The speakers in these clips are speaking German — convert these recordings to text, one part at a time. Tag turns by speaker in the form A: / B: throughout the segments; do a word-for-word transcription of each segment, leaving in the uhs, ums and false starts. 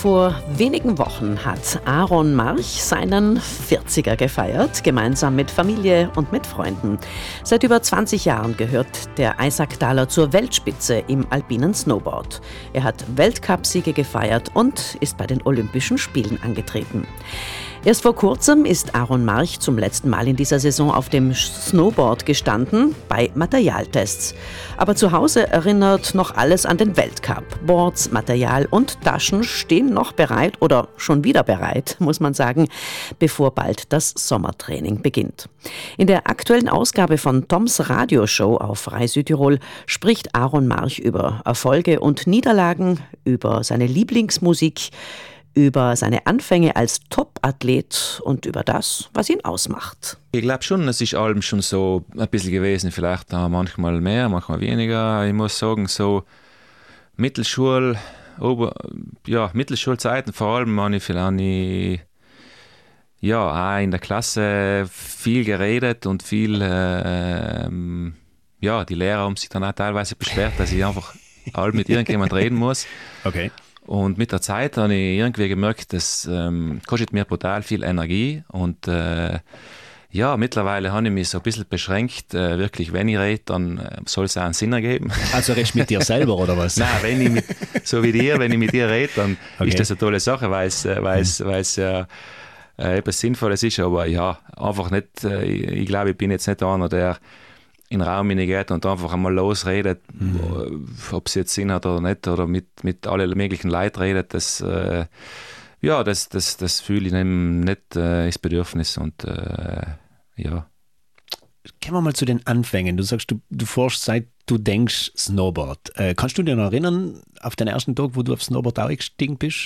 A: Vor wenigen Wochen hat Aaron March seinen vierziger gefeiert, gemeinsam mit Familie und mit Freunden. Seit über zwanzig Jahren gehört der Eisacktaler zur Weltspitze im alpinen Snowboard. Er hat Weltcupsiege gefeiert und ist bei den Olympischen Spielen angetreten. Erst vor kurzem ist Aaron March zum letzten Mal in dieser Saison auf dem Snowboard gestanden, bei Materialtests. Aber zu Hause erinnert noch alles an den Weltcup. Boards, Material und Taschen stehen noch bereit oder schon wieder bereit, muss man sagen, bevor bald das Sommertraining beginnt. In der aktuellen Ausgabe von Toms Radioshow auf Rai Südtirol spricht Aaron March über Erfolge und Niederlagen, über seine Lieblingsmusik, über seine Anfänge als Top-Athlet und über das, was ihn ausmacht.
B: Ich glaube schon, es ist allem schon so ein bisschen gewesen, vielleicht manchmal mehr, manchmal weniger. Ich muss sagen, so Mittelschul, Ober, ja, Mittelschulzeiten vor allem habe ich vielleicht ja, auch in der Klasse viel geredet und viel, äh, ja, die Lehrer haben sich dann auch teilweise beschwert, dass ich einfach all mit irgendjemand reden muss.
C: Okay.
B: Und mit der Zeit habe ich irgendwie gemerkt, das ähm, kostet mir brutal viel Energie und äh, ja, mittlerweile habe ich mich so ein bisschen beschränkt, äh, wirklich, wenn ich rede, dann äh, soll es auch einen Sinn ergeben.
C: Also redest du mit dir selber oder was?
B: Nein, wenn ich mit, so wie dir, wenn ich mit dir rede, dann okay. ist das eine tolle Sache, weil es äh, mhm. äh, etwas Sinnvolles ist, aber ja, einfach nicht, äh, ich, ich glaube, ich bin jetzt nicht einer, der in den Raum hineingeht und einfach einmal losredet, mhm. ob es jetzt Sinn hat oder nicht, oder mit, mit allen möglichen Leuten redet, das, äh, ja, das, das, das fühle ich nicht äh, das Bedürfnis und äh, ja.
C: Kommen wir mal zu den Anfängen. Du sagst, du, du forschst seit du denkst Snowboard. Äh, kannst du dich noch erinnern, auf den ersten Tag, wo du auf Snowboard auch gestiegen bist?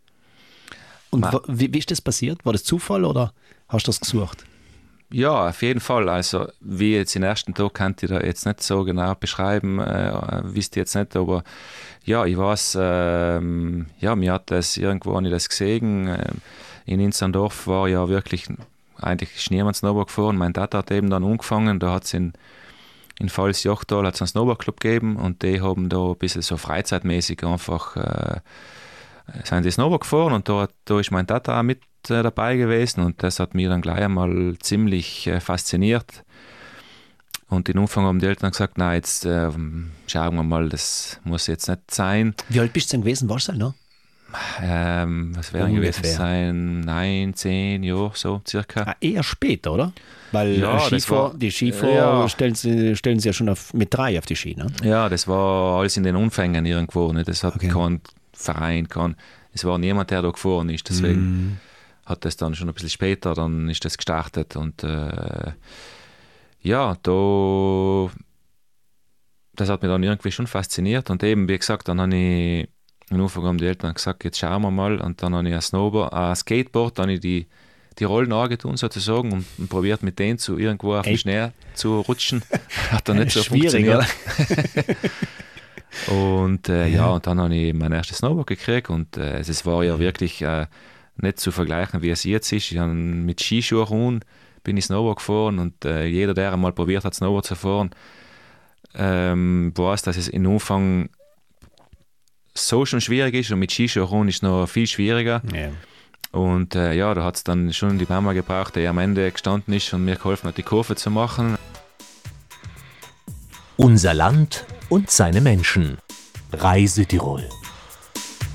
C: Und Ma- wie, wie ist das passiert? War das Zufall oder hast du das gesucht?
B: Ja, auf jeden Fall. Also, wie jetzt den ersten Tag kann ich da jetzt nicht so genau beschreiben, äh, wisst ihr jetzt nicht, aber ja, ich weiß, ähm, ja, mir hat das irgendwo, habe ich das gesehen, äh, in Inzerndorf war ja wirklich, eigentlich ist niemand Snowboard gefahren, mein Vater hat eben dann angefangen, da hat es in, in Pfalz-Jochtal einen Snowboardclub gegeben und die haben da ein bisschen so freizeitmäßig einfach, äh, sind die Snowboard gefahren und da, da ist mein Vater auch mit dabei gewesen und das hat mich dann gleich einmal ziemlich äh, fasziniert. Und in Anfang haben die Eltern gesagt, nein, jetzt äh, schauen wir mal, das muss jetzt nicht sein.
C: Wie alt bist du denn gewesen? Warst du noch?
B: Ähm, was wäre gewesen sein? Nein, zehn Jahre, so circa.
C: Ah, eher später, oder? Weil
B: ja,
C: Skifahr,
B: war,
C: die Skifahrer
B: ja.
C: stellen, sie, stellen sie ja schon auf, mit drei auf die Ski, ne?
B: Ja, das war alles in den Anfängen irgendwo. Ne? Das hat okay. kein Verein, kein, es war niemand, der da gefahren ist, deswegen mm. hat das dann schon ein bisschen später, dann ist das gestartet und äh, ja, da, das hat mich dann irgendwie schon fasziniert und eben, wie gesagt, dann habe ich am Anfang haben die Eltern gesagt, jetzt schauen wir mal und dann habe ich ein Snowboard, ein Skateboard, dann habe ich die, die Rollen angetan sozusagen und, und probiert mit denen zu irgendwo auf den Schnee zu rutschen. Hat dann nicht so funktioniert. Und äh, ja. ja, und dann habe ich mein erstes Snowboard gekriegt und äh, es war ja wirklich äh, nicht zu vergleichen, wie es jetzt ist. Ich habe mit Skischuhen bin ich Snowboard gefahren und äh, jeder, der einmal probiert hat, Snowboard zu fahren, ähm, weiß, dass es im Anfang so schon schwierig ist und mit Skischuhen ist es noch viel schwieriger.
C: Ja.
B: Und äh, ja, da hat es dann schon die Mama gebraucht, die am Ende gestanden ist und mir geholfen hat, die Kurve zu machen.
D: Unser Land und seine Menschen. Rai Südtirol.